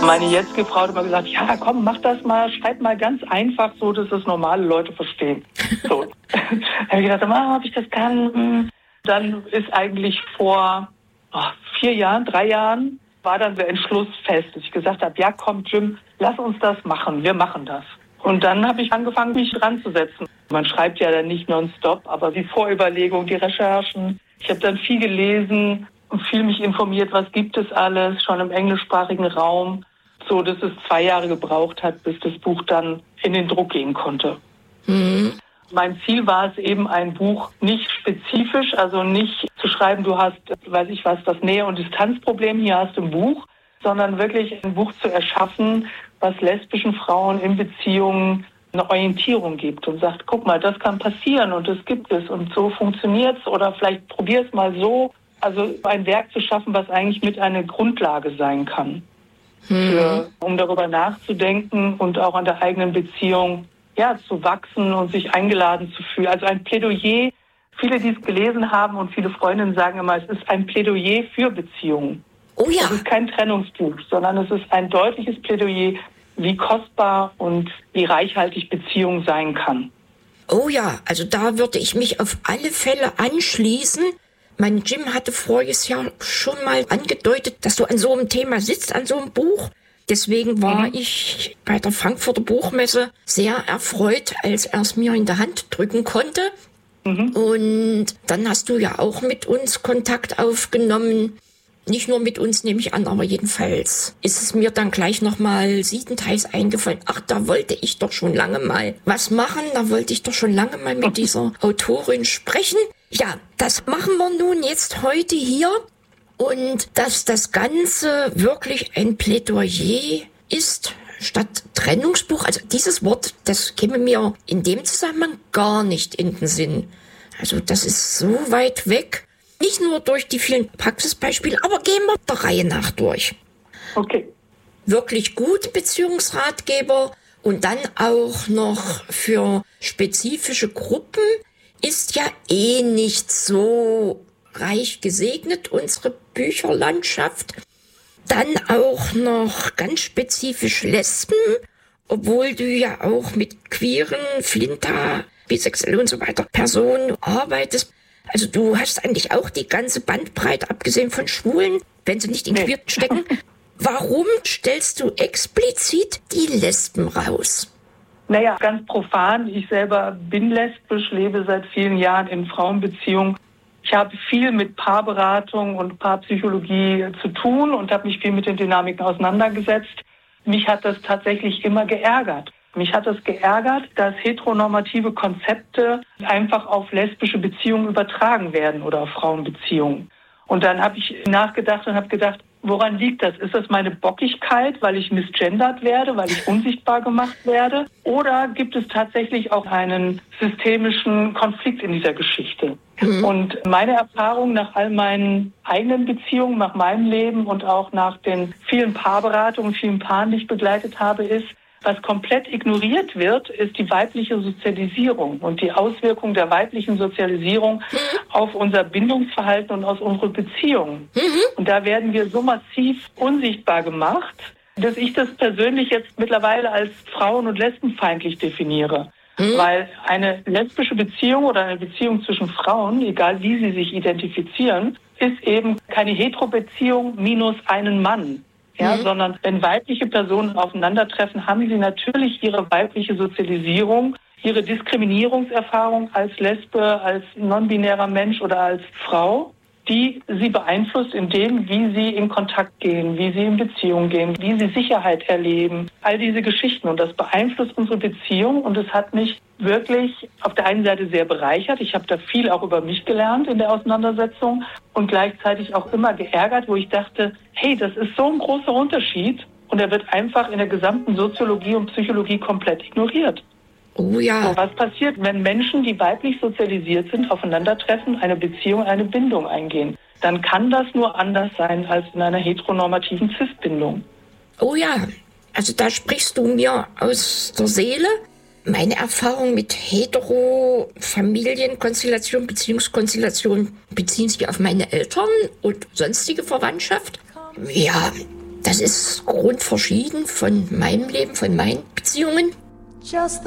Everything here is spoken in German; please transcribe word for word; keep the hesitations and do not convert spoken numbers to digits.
Meine jetzige Frau hat immer gesagt, ja komm, mach das mal, schreib mal ganz einfach so, dass das normale Leute verstehen. So. Da habe ich gedacht, ah, ob ich das kann. Dann ist eigentlich vor oh, vier Jahren, drei Jahren, war dann der Entschluss fest, dass ich gesagt habe, ja komm Jim, lass uns das machen, wir machen das. Und dann habe ich angefangen, mich dran zu setzen. Man schreibt ja dann nicht nonstop, aber die Vorüberlegung, die Recherchen. Ich habe dann viel gelesen und viel mich informiert, was gibt es alles, schon im englischsprachigen Raum, so dass es zwei Jahre gebraucht hat, bis das Buch dann in den Druck gehen konnte. Mhm. Mein Ziel war es eben, ein Buch nicht spezifisch, also nicht zu schreiben, du hast, weiß ich was, das Nähe- und Distanzproblem, hier hast du ein Buch, sondern wirklich ein Buch zu erschaffen, was lesbischen Frauen in Beziehungen eine Orientierung gibt und sagt, guck mal, das kann passieren und das gibt es und so funktioniert's oder vielleicht probier's mal so. Also ein Werk zu schaffen, was eigentlich mit einer Grundlage sein kann, mhm. für, um darüber nachzudenken und auch an der eigenen Beziehung ja, zu wachsen und sich eingeladen zu fühlen. Also ein Plädoyer, viele, die es gelesen haben und viele Freundinnen sagen immer, es ist ein Plädoyer für Beziehungen. Oh ja. Es ist kein Trennungsbuch, sondern es ist ein deutliches Plädoyer, wie kostbar und wie reichhaltig Beziehung sein kann. Oh ja, also da würde ich mich auf alle Fälle anschließen. Mein Jim hatte voriges Jahr schon mal angedeutet, dass du an so einem Thema sitzt, an so einem Buch. Deswegen war mhm. ich bei der Frankfurter Buchmesse sehr erfreut, als er es mir in der Hand drücken konnte. Mhm. Und dann hast du ja auch mit uns Kontakt aufgenommen. Nicht nur mit uns, nehme ich an, aber jedenfalls ist es mir dann gleich nochmal siebenteils eingefallen. Ach, da wollte ich doch schon lange mal was machen. Da wollte ich doch schon lange mal mit dieser Autorin sprechen. Ja, das machen wir nun jetzt heute hier. Und dass das Ganze wirklich ein Plädoyer ist, statt Trennungsbuch. Also dieses Wort, das käme mir in dem Zusammenhang gar nicht in den Sinn. Also das ist so weit weg. Nicht nur durch die vielen Praxisbeispiele, aber gehen wir der Reihe nach durch. Okay. Wirklich gut Beziehungsratgeber und dann auch noch für spezifische Gruppen ist ja eh nicht so reich gesegnet, unsere Bücherlandschaft. Dann auch noch ganz spezifisch Lesben, obwohl du ja auch mit queeren, Flinter, bisexuell und so weiter Personen arbeitest. Also du hast eigentlich auch die ganze Bandbreite, abgesehen von Schwulen, wenn sie nicht in queer stecken. Warum stellst du explizit die Lesben raus? Naja, ganz profan. Ich selber bin lesbisch, lebe seit vielen Jahren in Frauenbeziehungen. Ich habe viel mit Paarberatung und Paarpsychologie zu tun und habe mich viel mit den Dynamiken auseinandergesetzt. Mich hat das tatsächlich immer geärgert. Mich hat es geärgert, dass heteronormative Konzepte einfach auf lesbische Beziehungen übertragen werden oder auf Frauenbeziehungen. Und dann habe ich nachgedacht und habe gedacht, woran liegt das? Ist das meine Bockigkeit, weil ich misgendert werde, weil ich unsichtbar gemacht werde? Oder gibt es tatsächlich auch einen systemischen Konflikt in dieser Geschichte? Mhm. Und meine Erfahrung nach all meinen eigenen Beziehungen, nach meinem Leben und auch nach den vielen Paarberatungen, vielen Paaren, die ich begleitet habe, ist, was komplett ignoriert wird, ist die weibliche Sozialisierung und die Auswirkung der weiblichen Sozialisierung mhm. auf unser Bindungsverhalten und aus unseren Beziehungen. Mhm. Und da werden wir so massiv unsichtbar gemacht, dass ich das persönlich jetzt mittlerweile als frauen- und lesbenfeindlich definiere. Mhm. Weil eine lesbische Beziehung oder eine Beziehung zwischen Frauen, egal wie sie sich identifizieren, ist eben keine Hetero-Beziehung minus einen Mann. Ja, mhm. sondern wenn weibliche Personen aufeinandertreffen, haben sie natürlich ihre weibliche Sozialisierung, ihre Diskriminierungserfahrung als Lesbe, als non-binärer Mensch oder als Frau, die sie beeinflusst in dem, wie sie in Kontakt gehen, wie sie in Beziehung gehen, wie sie Sicherheit erleben. All diese Geschichten. Und das beeinflusst unsere Beziehung. Und es hat mich wirklich auf der einen Seite sehr bereichert. Ich habe da viel auch über mich gelernt in der Auseinandersetzung und gleichzeitig auch immer geärgert, wo ich dachte, hey, das ist so ein großer Unterschied. Und er wird einfach in der gesamten Soziologie und Psychologie komplett ignoriert. Oh ja. So, was passiert, wenn Menschen, die weiblich sozialisiert sind, aufeinandertreffen, eine Beziehung, eine Bindung eingehen? Dann kann das nur anders sein als in einer heteronormativen Cis-Bindung. Oh ja, also da sprichst du mir aus der Seele. Meine Erfahrung mit Hetero-Familienkonstellation, Beziehungskonstellation beziehen sich auf meine Eltern und sonstige Verwandtschaft. Ja, Das ist grundverschieden von meinem Leben, von meinen Beziehungen. Just